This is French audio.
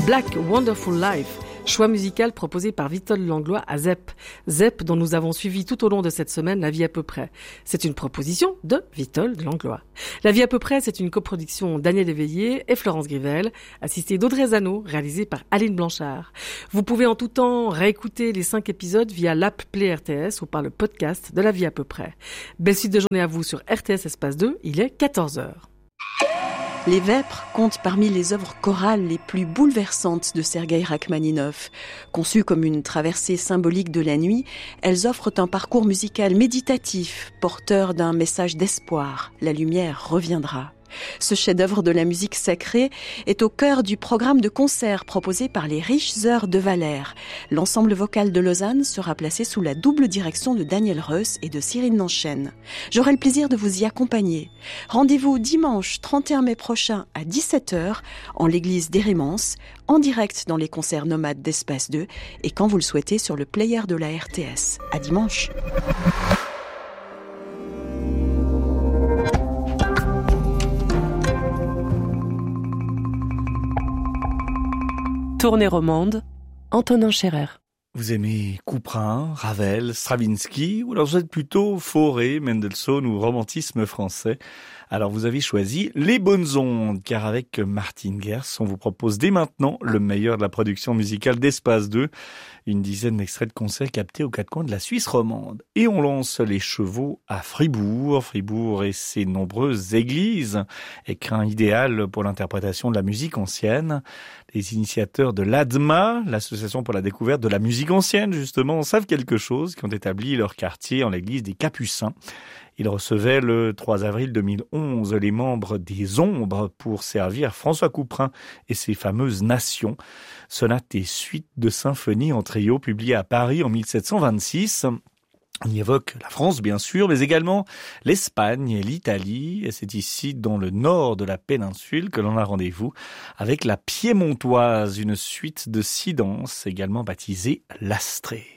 Black Wonderful Life, choix musical proposé par Vitol Langlois à ZEP. ZEP dont nous avons suivi tout au long de cette semaine La vie à peu près. C'est une proposition de Vitol Langlois. La vie à peu près, c'est une coproduction Daniel Éveillé et Florence Grivel, assistée d'Audrey Zano, réalisée par Aline Blanchard. Vous pouvez en tout temps réécouter les 5 épisodes via l'app Play RTS ou par le podcast de La vie à peu près. Belle suite de journée à vous sur RTS Espace 2, il est 14h. Les Vêpres comptent parmi les œuvres chorales les plus bouleversantes de Sergueï Rachmaninov. Conçues comme une traversée symbolique de la nuit, elles offrent un parcours musical méditatif, porteur d'un message d'espoir. La lumière reviendra. Ce chef-d'œuvre de la musique sacrée est au cœur du programme de concert proposé par les Riches Heures de Valère. L'ensemble vocal de Lausanne sera placé sous la double direction de Daniel Reuss et de Cyril Nanchen. J'aurai le plaisir de vous y accompagner. Rendez-vous dimanche 31 mai prochain à 17h en l'église d'Hérémence, en direct dans les concerts nomades d'Espace 2 et quand vous le souhaitez sur le player de la RTS. À dimanche. Tournée romande, Antonin Scherer. Vous aimez Couperin, Ravel, Stravinsky, ou alors vous êtes plutôt Fauré, Mendelssohn ou romantisme français? Alors vous avez choisi les bonnes ondes, car avec Martine Gers, on vous propose dès maintenant le meilleur de la production musicale d'Espace 2, une dizaine d'extraits de concerts captés aux quatre coins de la Suisse romande. Et on lance les chevaux à Fribourg. Fribourg et ses nombreuses églises, écrin idéal pour l'interprétation de la musique ancienne. Les initiateurs de l'ADMA, l'association pour la découverte de la musique ancienne, justement, savent quelque chose, qui ont établi leur quartier en l'église des Capucins. Ils recevaient le 3 avril 2011 les membres des Ombres pour servir François Couperin et ses fameuses Nations. Sonate et suite de symphonie en trio publiées à Paris en 1726. On y évoque la France, bien sûr, mais également l'Espagne et l'Italie. Et c'est ici, dans le nord de la péninsule, que l'on a rendez-vous avec la Piémontoise, une suite de 6 danses, également baptisée l'Astrée.